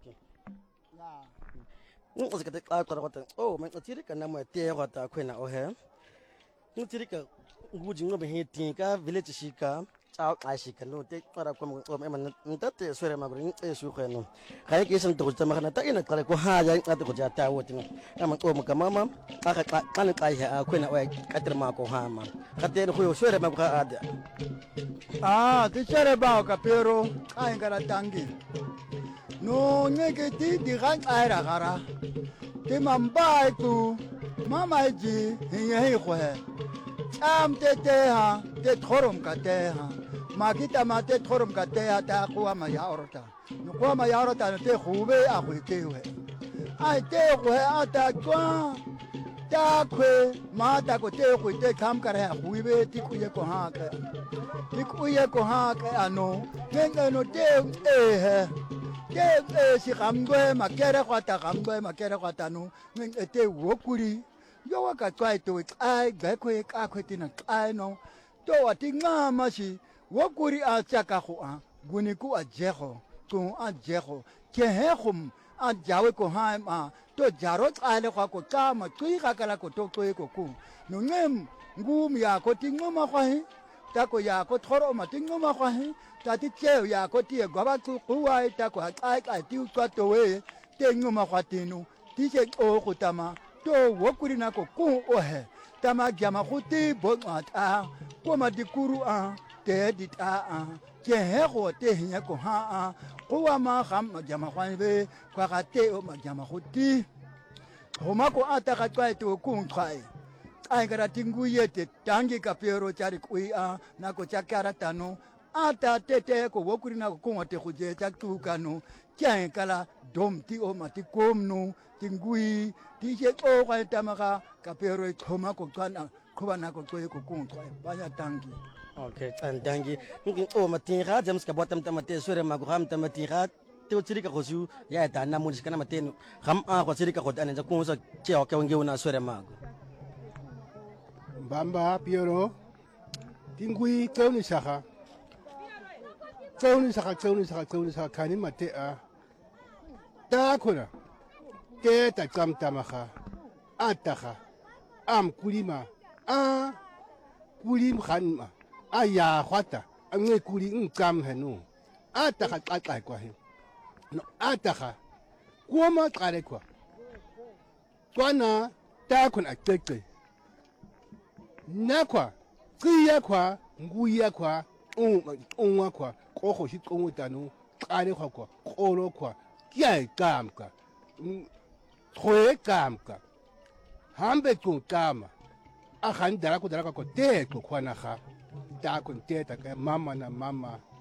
Ngus ka ta kota oh man tiri ka na mo te kota kwena o he tiri ka nguji ngobe he tinka village shika chao ashika no te para ko mo man ntate swere magri su kweno kai ke san to ta makana ta ina kala ko ha ya ta ko jata wotin ama ko mo mama aka kan kai ha kwena o katir ma ko ha ma kate ko swere magri ada ti swere ba ka pero kai ngara tangi no ngeke ti gan aira gara ti mambai tu mama ji hinge ho he am te ha te thorum ka te ha makita ma te thorum ka te ha ta ko ma ya orta no ko ma ya orta te khube a khwe te we ai te khwe ata kwa ta khwe ma ta ko te khwe te kam kar ha khube ti ku ye ko ha ka ti ku ye ko ha ka ano ngenge no te he ke si gamgwe makere kwata gamgwe makere kwata no ngenge te wokuri yo wa ka tsai to ai ga khwe ka khwe ti na ai no to wa ti nga ma si wokuri a tsaka go a guni ku a jego ku a jego ke he gum a jawe ko ha ma to jaro tsale kwa ko ka ma tui ga kala ko to ko ku no ngem ngum ya ko ti ngoma kwa he ta ko ya ko thoro ma ti ngoma kwa he ta ti che ya ko ti go ba ku wa ta ko ai ka ti ko to we te ngoma kwa ti no ti che o ko tama to wokuri na ko ku o he tama gyama go ti bo ta ko ma di kuru a te di ta ke he go te hinya ko ha go wa ma gam gyama kwa be kwa ga te o ma gyama go ti go ma ko ata ga tswa to ku ntsai ai gara tingu yete tangi ka pero chari kui na ko chakara tano ata tete ko wokuri na ko ngote go je ta tu kanu kya kala dom ti o mati komno tingui ti je o ga tamaka ka pero e thoma ko kana ko bana ko ko kuntswa banya tangi okay tangi ngi o matinga james ka botam tamate sore magam tamatinga te tsiri ka gosu ya ta na mo kana mateno gam a ko tsiri ka go tane ja ko so ke o ke ngi una sore mago Bamba Piero Tingui Tony Saka Tony Saka Kani Matea Takuna Teta Kam Tamaka Ataka Am Kulima Kulim Hanma Aya Hata Ame Kuli Kam Henu Ataka Atai kwa him No Ataka Kuoma Karekwa Kwana Takun Ateke Nakwa, Kia kwa, Nguya kwa, Unwa kwa, Koko shi Komutano, Kane kwa, Kolo kwa, Kia Kamka, Troe Kamka, Hambe Kama, Ahan Darako Te, Kwanaka, Takun Teta, Mama na Mama.